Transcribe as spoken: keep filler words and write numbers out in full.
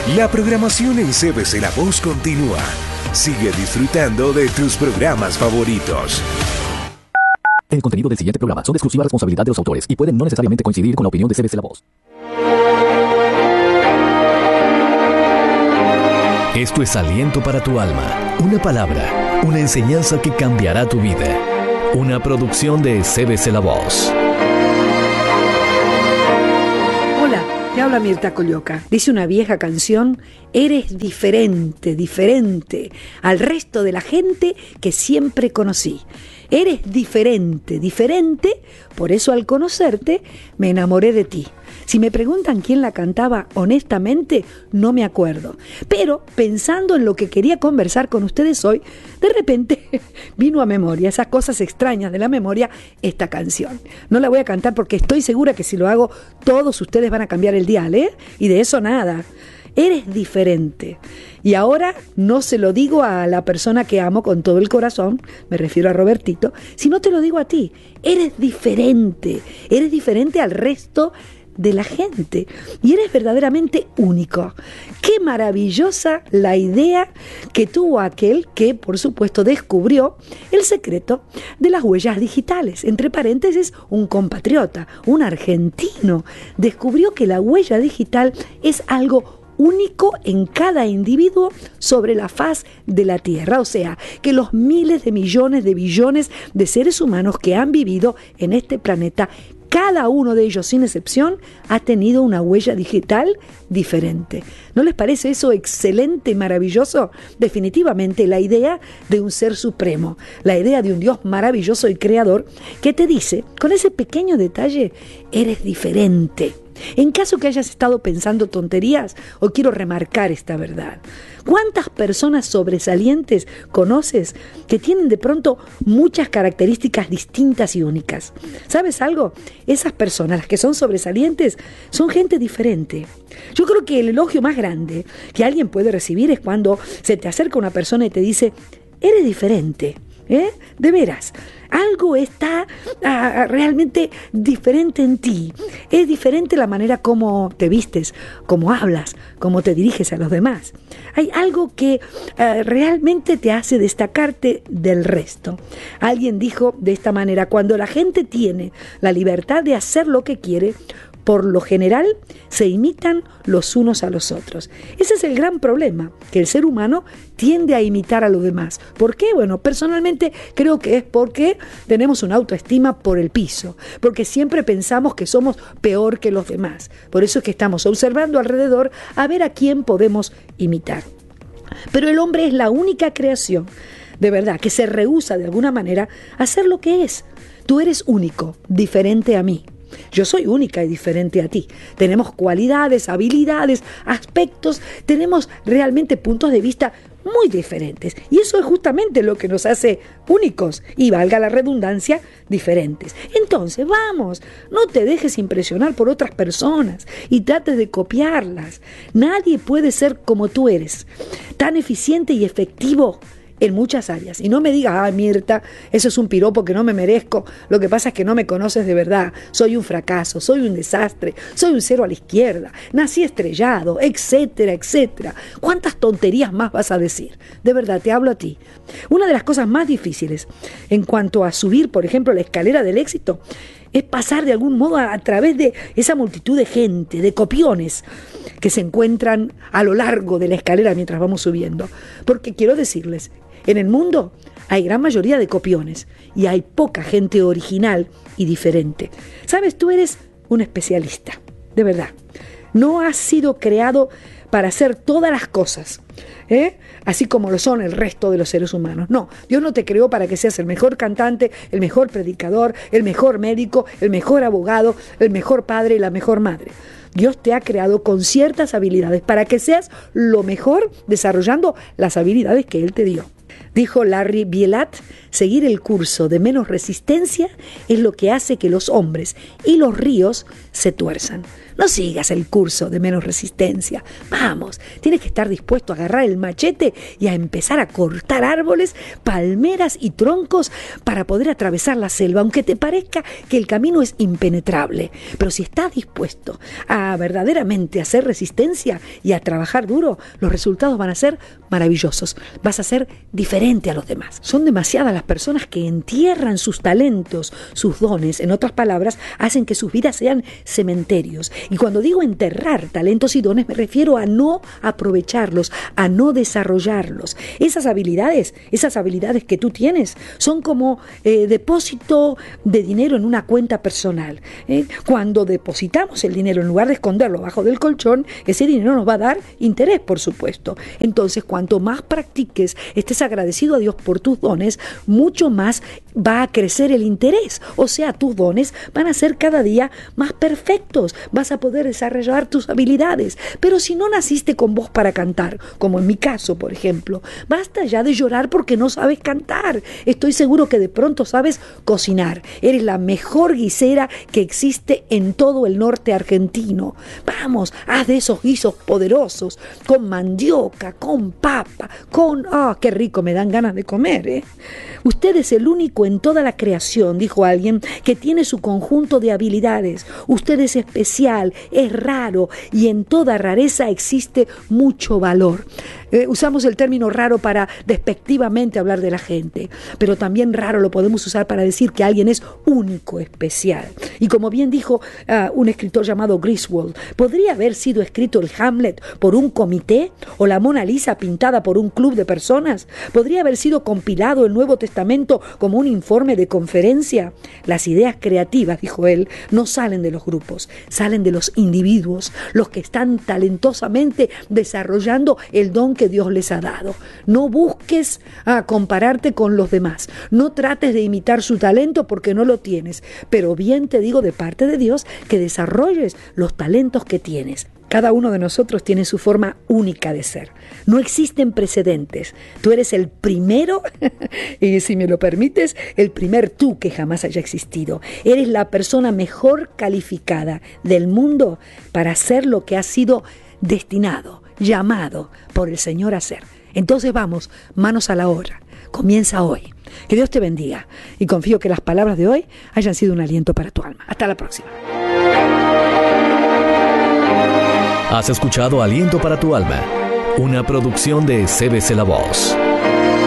La programación en C B C La Voz continúa. Sigue disfrutando de tus programas favoritos. El contenido del siguiente programa son de exclusiva responsabilidad de los autores y pueden no necesariamente coincidir con la opinión de C B C La Voz. Esto es Aliento para tu alma, una palabra, una enseñanza que cambiará tu vida. Una producción de C B C La Voz. Hola, te habla Mirta Colioca. Dice una vieja canción: eres diferente, diferente al resto de la gente que siempre conocí. Eres diferente, diferente, por eso al conocerte me enamoré de ti. Si me preguntan quién la cantaba, honestamente no me acuerdo. Pero pensando en lo que quería conversar con ustedes hoy, de repente vino a memoria, esas cosas extrañas de la memoria, esta canción. No la voy a cantar porque estoy segura que si lo hago, todos ustedes van a cambiar el dial, ¿eh? Y de eso nada. Eres diferente. Y ahora no se lo digo a la persona que amo con todo el corazón, me refiero a Robertito, sino te lo digo a ti. Eres diferente. Eres diferente al resto de la gente. Y eres verdaderamente único. Qué maravillosa la idea que tuvo aquel que, por supuesto, descubrió el secreto de las huellas digitales. Entre paréntesis, un compatriota, un argentino, descubrió que la huella digital es algo único en cada individuo sobre la faz de la Tierra. O sea, que los miles de millones de billones de seres humanos que han vivido en este planeta, cada uno de ellos, sin excepción, ha tenido una huella digital diferente. ¿No les parece eso excelente y maravilloso? Definitivamente la idea de un ser supremo, la idea de un Dios maravilloso y creador que te dice, con ese pequeño detalle, eres diferente. En caso que hayas estado pensando tonterías, hoy quiero remarcar esta verdad. ¿Cuántas personas sobresalientes conoces que tienen de pronto muchas características distintas y únicas? ¿Sabes algo? Esas personas, las que son sobresalientes, son gente diferente. Yo creo que el elogio más grande que alguien puede recibir es cuando se te acerca una persona y te dice, eres diferente. ¿Eh? De veras, algo está ah, realmente diferente en ti. Es diferente la manera como te vistes, cómo hablas, cómo te diriges a los demás. Hay algo que ah, realmente te hace destacarte del resto. Alguien dijo de esta manera: cuando la gente tiene la libertad de hacer lo que quiere, por lo general se imitan los unos a los otros. Ese es el gran problema, que el ser humano tiende a imitar a los demás. ¿Por qué? Bueno, personalmente creo que es porque tenemos una autoestima por el piso, porque siempre pensamos que somos peor que los demás. Por eso es que estamos observando alrededor a ver a quién podemos imitar. Pero el hombre es la única creación, de verdad, que se rehúsa de alguna manera a ser lo que es. Tú eres único, diferente a mí. Yo soy única y diferente a ti. Tenemos cualidades, habilidades, aspectos, tenemos realmente puntos de vista muy diferentes. Y eso es justamente lo que nos hace únicos y, valga la redundancia, diferentes. Entonces, vamos, no te dejes impresionar por otras personas y trates de copiarlas. Nadie puede ser como tú eres, tan eficiente y efectivo en muchas áreas. Y no me digas, ah, Mirta, eso es un piropo que no me merezco. Lo que pasa es que no me conoces de verdad. Soy un fracaso, soy un desastre, soy un cero a la izquierda, nací estrellado, etcétera, etcétera. ¿Cuántas tonterías más vas a decir? De verdad, te hablo a ti. Una de las cosas más difíciles en cuanto a subir, por ejemplo, la escalera del éxito, es pasar de algún modo a, a través de esa multitud de gente, de copiones que se encuentran a lo largo de la escalera mientras vamos subiendo. Porque quiero decirles, en el mundo hay gran mayoría de copiones y hay poca gente original y diferente. ¿Sabes? Tú eres un especialista, de verdad. No has sido creado para hacer todas las cosas, ¿eh? Así como lo son el resto de los seres humanos. No, Dios no te creó para que seas el mejor cantante, el mejor predicador, el mejor médico, el mejor abogado, el mejor padre y la mejor madre. Dios te ha creado con ciertas habilidades para que seas lo mejor desarrollando las habilidades que Él te dio. Dijo Larry Bielat, seguir el curso de menos resistencia es lo que hace que los hombres y los ríos se tuerzan. No sigas el curso de menos resistencia. Vamos, tienes que estar dispuesto a agarrar el machete y a empezar a cortar árboles, palmeras y troncos para poder atravesar la selva, aunque te parezca que el camino es impenetrable. Pero si estás dispuesto a verdaderamente hacer resistencia y a trabajar duro, los resultados van a ser maravillosos. Vas a ser diferente a los demás. Son demasiadas las personas que entierran sus talentos, sus dones, en otras palabras, hacen que sus vidas sean cementerios. Y cuando digo enterrar talentos y dones, me refiero a no aprovecharlos, a no desarrollarlos. Esas habilidades, esas habilidades que tú tienes, son como eh, depósito de dinero en una cuenta personal. ¿eh? Cuando depositamos el dinero, en lugar de esconderlo bajo del colchón, ese dinero nos va a dar interés, por supuesto. Entonces, cuanto más practiques, estés agradecido a Dios por tus dones, mucho más va a crecer el interés. O sea, tus dones van a ser cada día más perfectos. Vas a poder desarrollar tus habilidades. Pero si no naciste con voz para cantar, como en mi caso, por ejemplo, basta ya de llorar porque no sabes cantar. Estoy seguro que de pronto sabes cocinar. Eres la mejor guisera que existe en todo el norte argentino. Vamos, haz de esos guisos poderosos, con mandioca, con papa, con... ¡Ah, qué rico! Me dan ganas de comer, ¿eh? Usted es el único en toda la creación, dijo alguien, que tiene su conjunto de habilidades. Usted es especial, es raro, y en toda rareza existe mucho valor. Eh, usamos el término raro para despectivamente hablar de la gente, pero también raro lo podemos usar para decir que alguien es único, especial. Y como bien dijo uh, un escritor llamado Griswold, ¿podría haber sido escrito el Hamlet por un comité o la Mona Lisa pintada por un club de personas? ¿Podría haber sido compilado el Nuevo Testamento como un informe de conferencia? Las ideas creativas, dijo él, no salen de los grupos, salen de los individuos, los que están talentosamente desarrollando el don que Dios les ha dado. No busques a compararte con los demás. No trates de imitar su talento porque no lo tienes. Pero bien te digo de parte de Dios que desarrolles los talentos que tienes. Cada uno de nosotros tiene su forma única de ser. No existen precedentes. Tú eres el primero, y si me lo permites, el primer tú que jamás haya existido. Eres la persona mejor calificada del mundo para hacer lo que has sido destinado, llamado por el Señor a hacer. Entonces vamos, manos a la obra. Comienza hoy. Que Dios te bendiga. Y confío que las palabras de hoy hayan sido un aliento para tu alma. Hasta la próxima. Has escuchado Aliento para tu alma, una producción de C B C La Voz.